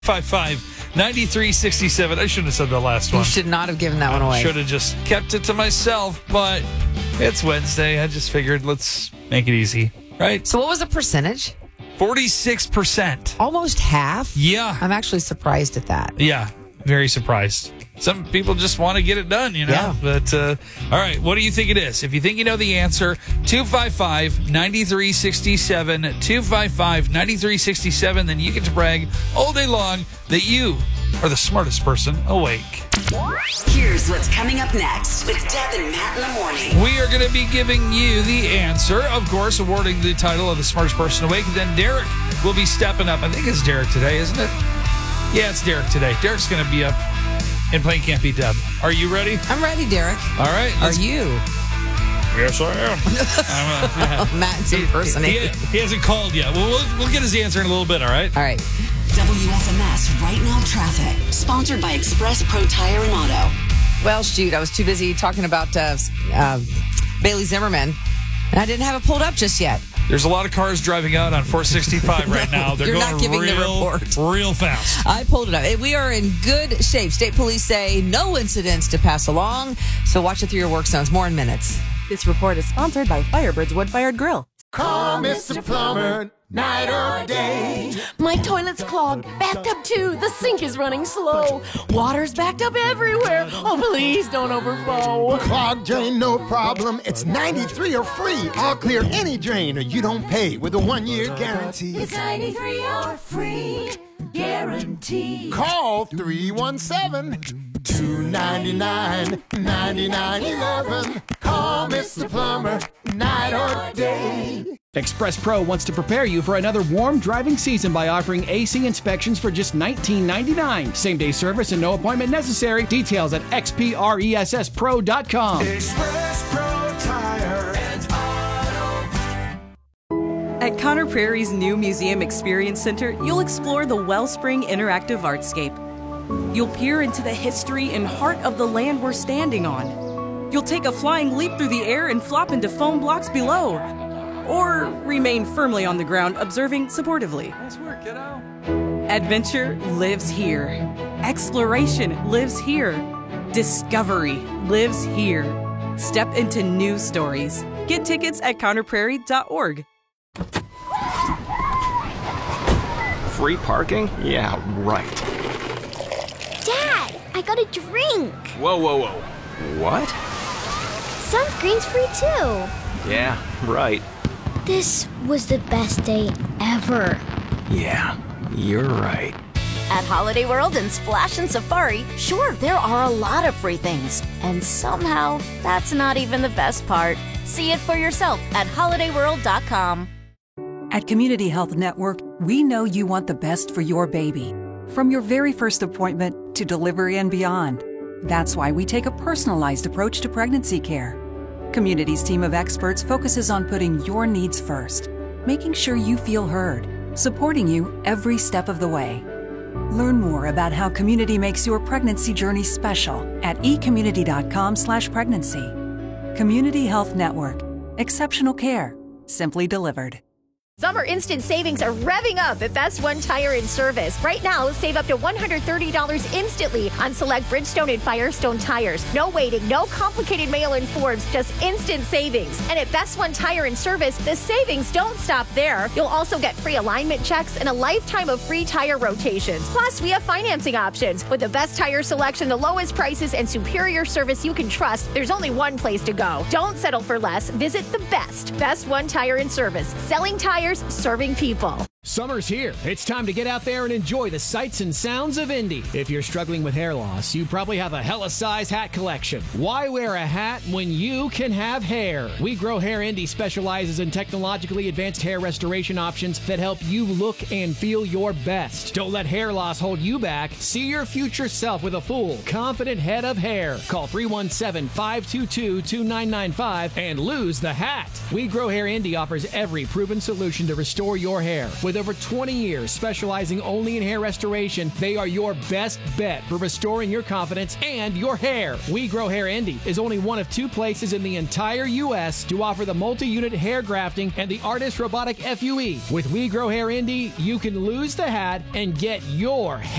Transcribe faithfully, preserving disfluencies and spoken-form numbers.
five five, nine three six seven. I shouldn't have said the last one. You should not have given that one away. Should have just kept it to myself, but it's Wednesday. I just figured let's make it easy, right? So what was the percentage? forty-six percent. Almost half? Yeah. I'm actually surprised at that. Yeah, very surprised. Some people just want to get it done, you know? Yeah. But, uh, all right, what do you think it is? If you think you know the answer, two five five, nine three six seven, two five five, nine three six seven, then you get to brag all day long that you are the smartest person awake. Here's what's coming up next with Deb and Matt in the morning. We are going to be giving you the answer, of course, awarding the title of the smartest person awake. And then Derek will be stepping up. I think it's Derek today, isn't it? Yeah, it's Derek today. Derek's going to be up and playing Can't Beat Deb. Are you ready? I'm ready, Derek. All right. Are you? Yes, I am. I'm a, yeah. Matt's he, impersonating. he, he hasn't called yet. Well, we'll we'll get his answer in a little bit, all right? All right. W F M S Right Now Traffic, sponsored by Express Pro Tire and Auto. Well, shoot, I was too busy talking about uh, uh, Bailey Zimmerman, and I didn't have it pulled up just yet. There's a lot of cars driving out on four sixty-five right now. They're You're going not giving real, the report. real fast. I pulled it up. We are in good shape. State police say no incidents to pass along, so watch it through your work zones. More in minutes. This report is sponsored by Firebird's Wood-Fired Grill. Call Mister Plumber, night or day. My toilet's clogged, backed up too. The sink is running slow. Water's backed up everywhere. Oh, please don't overflow. Clogged drain, no problem. It's ninety-three or free. I'll clear any drain or you don't pay with a one-year guarantee. It's ninety-three or free guarantee. Call three one seven, two nine nine, nine nine one one. Call Mister Plumber, night or day. Express Pro wants to prepare you for another warm driving season by offering A C inspections for just nineteen ninety-nine. Same-day service and no appointment necessary. Details at x p r e s s pro dot com. Express Pro Tire and Auto. At Conner Prairie's new Museum Experience Center, you'll explore the Wellspring Interactive Artscape. You'll peer into the history and heart of the land we're standing on. You'll take a flying leap through the air and flop into foam blocks below. Or remain firmly on the ground, observing supportively. Nice work, kiddo. Adventure lives here. Exploration lives here. Discovery lives here. Step into new stories. Get tickets at conner prairie dot org. Free parking? Yeah, right. Dad, I got a drink. Whoa, whoa, whoa. What? Sunscreen's free too. Yeah, right. This was the best day ever. Yeah, you're right. At Holiday World and Splash and Safari, sure, there are a lot of free things. And somehow, that's not even the best part. See it for yourself at holiday world dot com. At Community Health Network, we know you want the best for your baby. From your very first appointment to delivery and beyond. That's why we take a personalized approach to pregnancy care. Community's team of experts focuses on putting your needs first, making sure you feel heard, supporting you every step of the way. Learn more about how Community makes your pregnancy journey special at e community dot com slash pregnancy. Community Health Network. Exceptional care. Simply delivered. Summer instant savings are revving up at Best One Tire and Service. Right now, save up to one hundred thirty dollars instantly on select Bridgestone and Firestone tires. No waiting, no complicated mail-in forms, just instant savings. And at Best One Tire and Service, the savings don't stop there. You'll also get free alignment checks and a lifetime of free tire rotations. Plus, we have financing options. With the best tire selection, the lowest prices, and superior service you can trust, there's only one place to go. Don't settle for less. Visit the best. Best One Tire and Service. Selling tires, serving people. Summer's here. It's time to get out there and enjoy the sights and sounds of Indy. If you're struggling with hair loss, you probably have a hella size hat collection. Why wear a hat when you can have hair? We Grow Hair Indy specializes in technologically advanced hair restoration options that help you look and feel your best. Don't let hair loss hold you back. See your future self with a full, confident head of hair. Call three one seven, five two two, two nine nine five and lose the hat. We Grow Hair Indy offers every proven solution to restore your hair with With over twenty years specializing only in hair restoration, they are your best bet for restoring your confidence and your hair. We Grow Hair Indy is only one of two places in the entire U S to offer the multi-unit hair grafting and the Artist Robotic F U E. With We Grow Hair Indy, you can lose the hat and get your